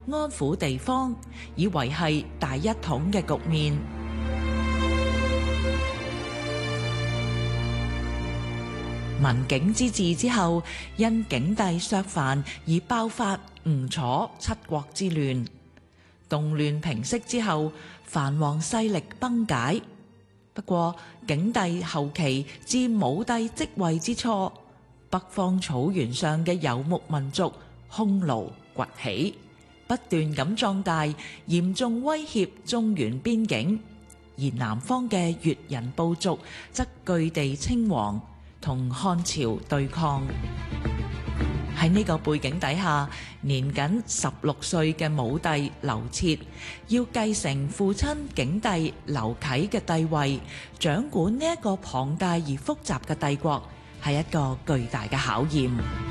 安撫地方，以維繫大一統嘅局面。文景之治之後，因景帝削藩而爆發吳楚七國之亂。動亂平息之後，藩王勢力崩解。不過景帝後期至武帝即位之初，北方草原上嘅游牧民族匈奴崛起，不斷咁壯大，嚴重威脅中原邊境。而南方嘅越人部族則據地稱王，同漢朝對抗。喺呢個背景底下，年僅16歲嘅武帝劉徹要繼承父親景帝劉啟嘅帝位，掌管呢一個龐大而複雜嘅帝國，係一個巨大嘅考驗。